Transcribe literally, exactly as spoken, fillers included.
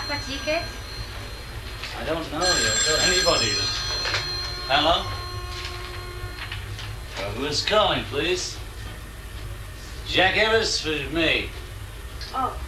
have a ticket? I don't know. You'll tell anybody. Hello? Uh, who's calling, please? Jack Evers for me. Oh.